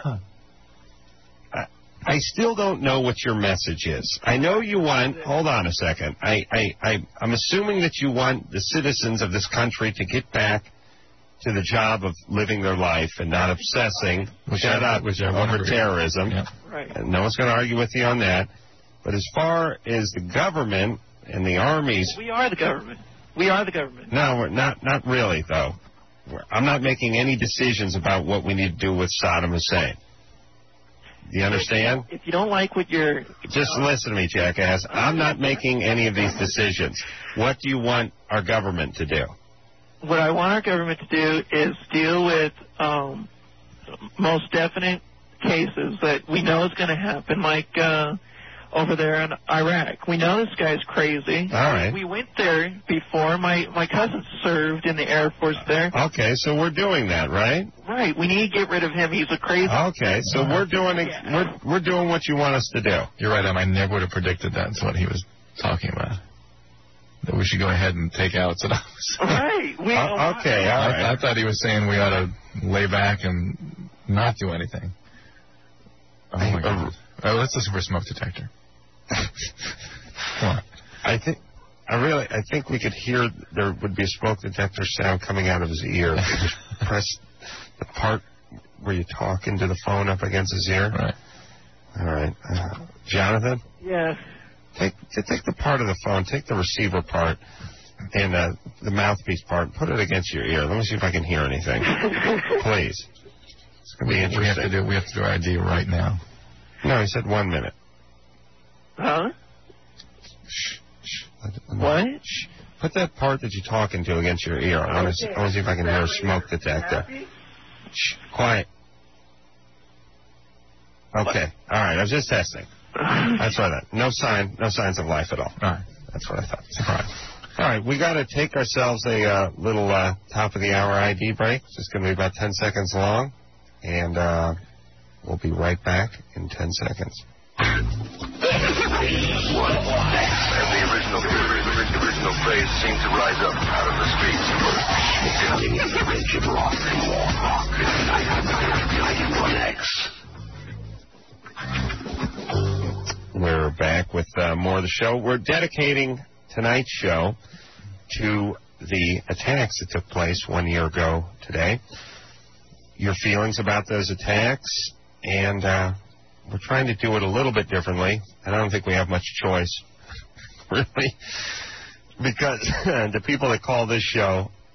I still don't know what your message is. I know you want... Hold on a second. I'm assuming that you want the citizens of this country to get back to the job of living their life and not obsessing over terrorism. Yeah. Right. And no one's going to argue with you on that. But as far as the government and the armies... We are the government. We are the government. No, we're not really, though. I'm not making any decisions about what we need to do with Saddam Hussein. Do you understand? If you don't like what you're... Just listen to me, jackass. I'm not making any of these decisions. What do you want our government to do? What I want our government to do is deal with most definite cases that we know is going to happen, like over there in Iraq. We know this guy's crazy. All right. We went there before. My cousin served in the Air Force there. Okay, so we're doing that, right? Right. We need to get rid of him. He's a crazy... Okay, so we're doing what you want us to do. You're right, I never would have predicted that's what he was talking about. That we should go ahead and take out Saddam Hussein. Right. Okay, all right. I thought he was saying we ought to lay back and not do anything. Oh, my God. Let's listen for a smoke detector. Come on. I think we could hear there would be a smoke detector sound coming out of his ear. Just press the part where you talk into the phone up against his ear. Right. All right. Jonathan? Yes. Take the part of the phone, take the receiver part and the mouthpiece part, put it against your ear. Let me see if I can hear anything. Please. It's going to be interesting. We have to do ID right now. No, he said 1 minute. Huh? Shh. What? Shh. Put that part that you're talking to against your ear. I want to see if I can hear a smoke detector. Shh. Quiet. Okay. All right. I was just testing. That's what I thought. No signs of life at all. All right. That's what I thought. All right. We got to take ourselves a little top of the hour ID break. It's just going to be about 10 seconds long. And we'll be right back in 10 seconds. As the original phrase seemed to rise up out of the streets. We're back with more of the show. We're dedicating tonight's show to the attacks that took place 1 year ago today. Your feelings about those attacks, and we're trying to do it a little bit differently, and I don't think we have much choice, really, because the people that call this show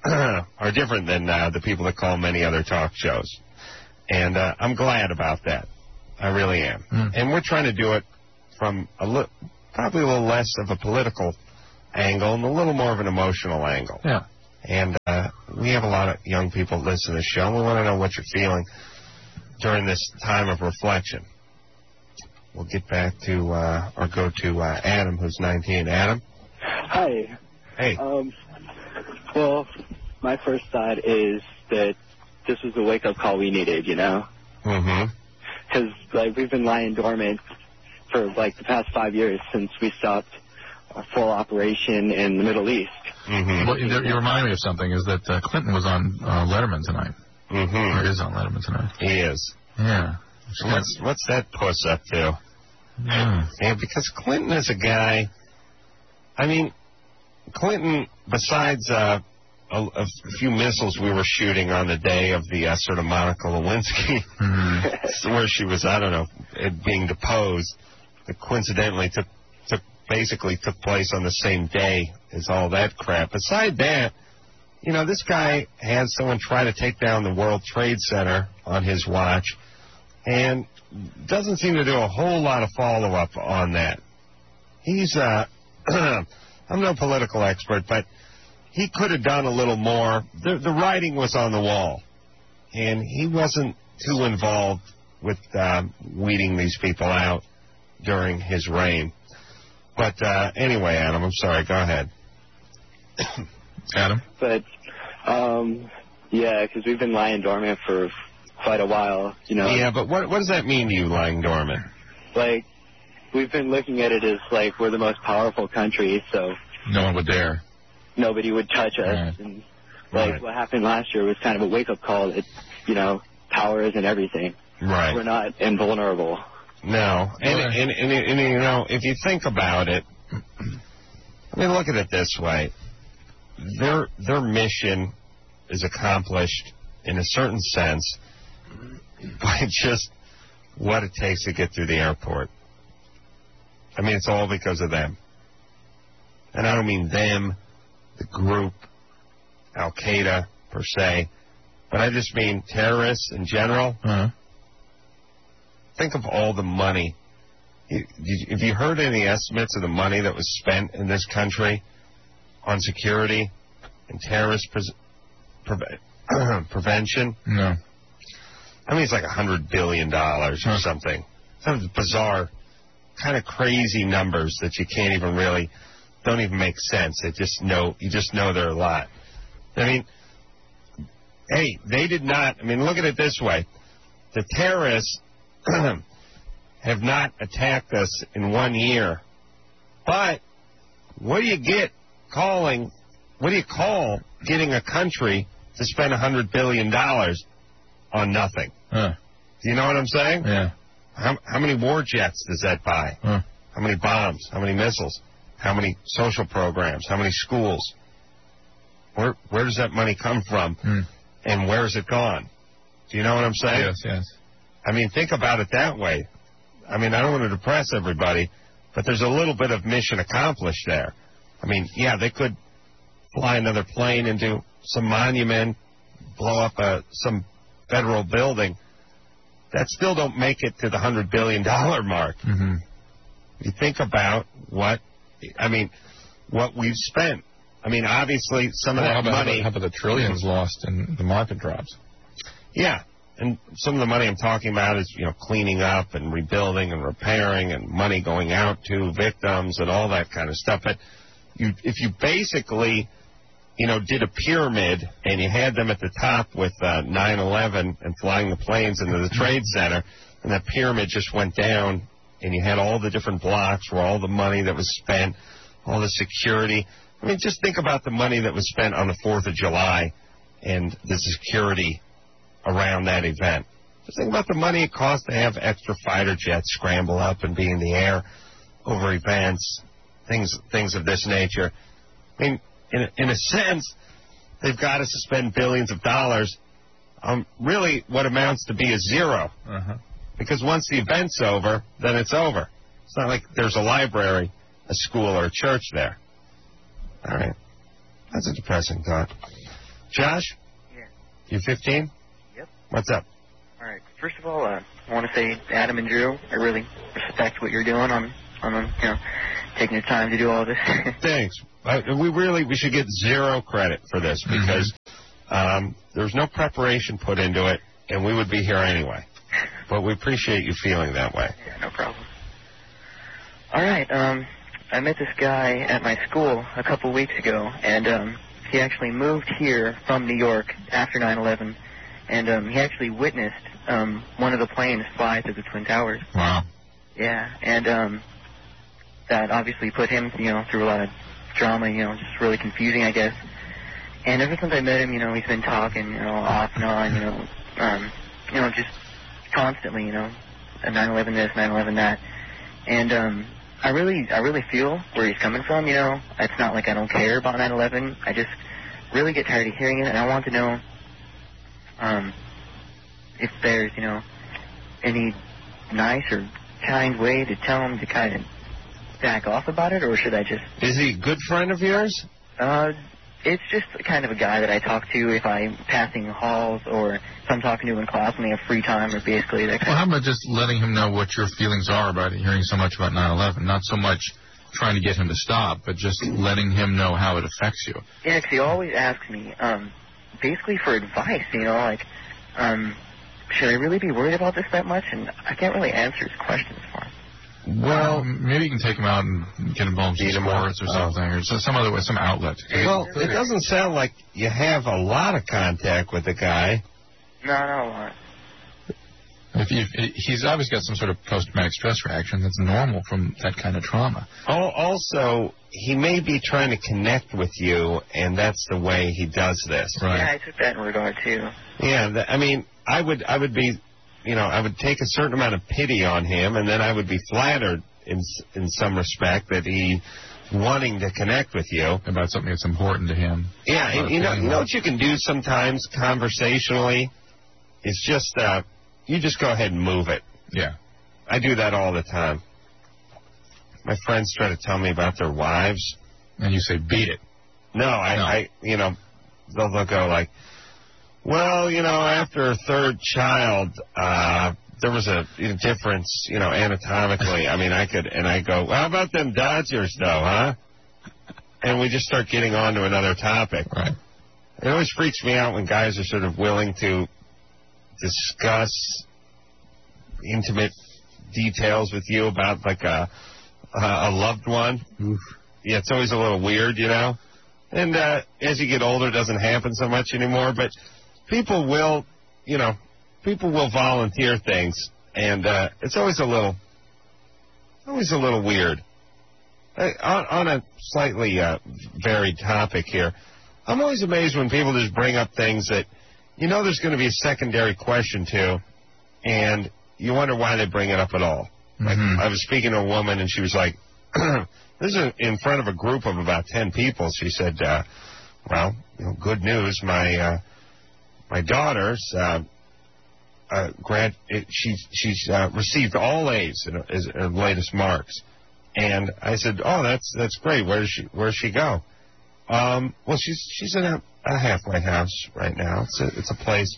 are different than the people that call many other talk shows. And I'm glad about that. I really am. And we're trying to do it from probably a little less of a political angle and a little more of an emotional angle. Yeah. And we have a lot of young people listen to the show. We want to know what you're feeling during this time of reflection. We'll get back to, or go to Adam, who's 19. Adam? Hi. Hey. Well, my first thought is that this was the wake-up call we needed, you know? Mm-hmm. Because, like, we've been lying dormant for, like, the past 5 years since we stopped a full operation in the Middle East. Mm-hmm. Well, you remind me of something, is that Clinton was on Letterman tonight. Mm-hmm. Or is on Letterman tonight. He is. Yeah. What's that puss up to? Yeah, because Clinton is a guy, I mean, Clinton, besides a few missiles we were shooting on the day of the sort of Monica Lewinsky, where she was, I don't know, being deposed, that coincidentally basically took place on the same day as all that crap. Beside that, you know, this guy had someone try to take down the World Trade Center on his watch, and doesn't seem to do a whole lot of follow-up on that. He's, I'm no political expert, but he could have done a little more. The writing was on the wall, and he wasn't too involved with weeding these people out during his reign. But anyway, Adam, I'm sorry. Go ahead. Adam? But, yeah, because we've been lying dormant for quite a while, you know. Yeah, but what does that mean to you, lying dormant? Like, we've been looking at it as, like, we're the most powerful country, so... No one would dare. Nobody would touch us. Right. And, like, what happened last year was kind of a wake-up call that, you know, power isn't everything. Right. We're not invulnerable. No. And you know, if you think about it, I mean, look at it this way. Their mission is accomplished in a certain sense by just what it takes to get through the airport. I mean, it's all because of them. And I don't mean them, the group, Al-Qaeda, per se, but I just mean terrorists in general. Think of all the money. Have you heard any estimates of the money that was spent in this country on security and terrorist prevention? No. I mean, it's like $100 billion or something. Some bizarre, kind of crazy numbers that you can't even really, don't even make sense. You just know they're a lot. I mean, hey, they did not, I mean, look at it this way. The terrorists have not attacked us in 1 year. But what do you call getting a country to spend $100 billion on nothing? Do you know what I'm saying? Yeah. How many war jets does that buy? How many bombs? How many missiles? How many social programs? How many schools? Where does that money come from? And where is it gone? Do you know what I'm saying? Yes, yes. I mean, think about it that way. I mean, I don't want to depress everybody, but there's a little bit of mission accomplished there. I mean, yeah, they could fly another plane into some monument, blow up some federal building. That still don't make it to the $100 billion mark. You think about what we've spent. I mean, obviously, some of that money... How about the trillions lost in the market drops? Yeah, and some of the money I'm talking about is, you know, cleaning up and rebuilding and repairing and money going out to victims and all that kind of stuff. But if you basically, you know, did a pyramid and you had them at the top with 9/11 and flying the planes into the Trade Center, and that pyramid just went down and you had all the different blocks where all the money that was spent, all the security. I mean, just think about the money that was spent on the 4th of July and the security around that event. Just think about the money it costs to have extra fighter jets scramble up and be in the air over events, things of this nature. I mean, in a sense, they've got us to spend billions of dollars on really what amounts to be a zero. Because once the event's over, then it's over. It's not like there's a library, a school, or a church there. All right. That's a depressing thought. Josh? Yeah. You 15? Yep. What's up? All right. First of all, I want to say, Adam and Drew, I really respect what you're doing on taking your time to do all this. Thanks. We should get zero credit for this because there's no preparation put into it, and we would be here anyway. But we appreciate you feeling that way. Yeah, no problem. All right. I met this guy at my school a couple weeks ago, and he actually moved here from New York after 9/11, and he actually witnessed one of the planes fly through the Twin Towers. Wow. Yeah, and that obviously put him, through a lot of drama, just really confusing, I guess. And ever since I met him, he's been talking, off and on, just constantly, 9/11 this, 9/11 that. And I really feel where he's coming from, It's not like I don't care about 9/11. I just really get tired of hearing it, and I want to know if there's, any nice or kind way to tell him to kind of back off about it, or should I just... Is he a good friend of yours? It's just kind of a guy that I talk to if I'm passing halls or if I'm talking to him in class when they have free time, or basically that kind Well, how about just letting him know what your feelings are about hearing so much about 9/11? Not so much trying to get him to stop, but just letting him know how it affects you. Yeah, because he always asks me, basically for advice, should I really be worried about this that much? And I can't really answer his questions for him. Well, maybe you can take him out and get involved in sports or something, or some other way, some outlet. Well, it doesn't sound like you have a lot of contact with the guy. No, not a lot. He's obviously got some sort of post-traumatic stress reaction that's normal from that kind of trauma. Also, he may be trying to connect with you, and that's the way he does this. Right. Yeah, I took that in regard, too. Yeah, I would be... I would take a certain amount of pity on him, and then I would be flattered in some respect that he's wanting to connect with you about something that's important to him. Yeah, and you know what you can do sometimes conversationally is just you just go ahead and move it. Yeah, I do that all the time. My friends try to tell me about their wives, and you say beat it. No, I they'll go like, well, after a third child, there was a difference, anatomically. I go, well, how about them Dodgers, though, huh? And we just start getting on to another topic. Right. It always freaks me out when guys are sort of willing to discuss intimate details with you about, like, a loved one. Oof. Yeah, it's always a little weird, And as you get older, it doesn't happen so much anymore, but... People will volunteer things, and it's always a little weird. On a slightly varied topic here, I'm always amazed when people just bring up things that there's going to be a secondary question to, and you wonder why they bring it up at all. Like, I was speaking to a woman, and she was like, this is in front of a group of about 10 people. She said, well, good news, my daughter's she's received all A's in her latest marks, and I said, "Oh, that's great. Where does she go?" Well, she's in a halfway house right now. It's a place.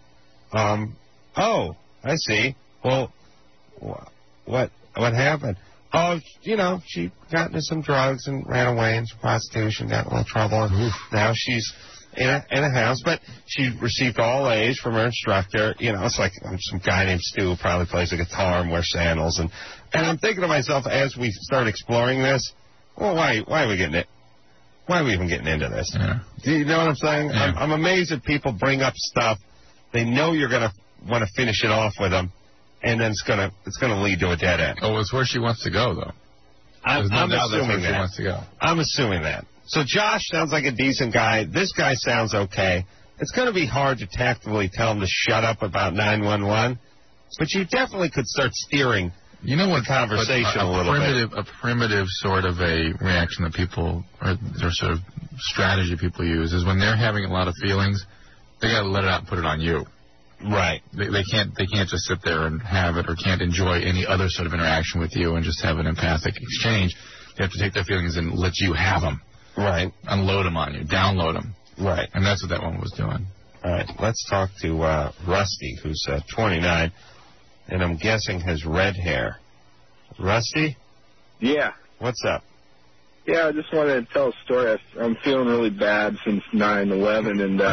Oh, I see. Well, what happened? Oh, she got into some drugs and ran away into prostitution, got in a little trouble, and now she's in a house, but she received all A's from her instructor. It's like some guy named Stu who probably plays the guitar and wears sandals. And I'm thinking to myself as we start exploring this, well, why are we getting it? Why are we even getting into this? Yeah. Do you know what I'm saying? Yeah. I'm amazed that people bring up stuff. They know you're going to want to finish it off with them, and then it's going to lead to a dead end. Oh, it's where she wants to go, though. I'm assuming that. She wants to go. I'm assuming that. So Josh sounds like a decent guy. This guy sounds okay. It's going to be hard to tactfully tell him to shut up about 911, but you definitely could start steering the conversation a little bit. A primitive sort of a reaction that people, or sort of strategy people use, is when they're having a lot of feelings, they got to let it out and put it on you. Right. They can't just sit there and have it, or can't enjoy any other sort of interaction with you and just have an empathic exchange. They have to take their feelings and let you have them. Right. Unload them on you. Download them. Right. And that's what that one was doing. All right. Let's talk to Rusty, who's 29, and I'm guessing has red hair. Rusty? Yeah. What's up? Yeah, I just wanted to tell a story. I'm feeling really bad since 9/11, and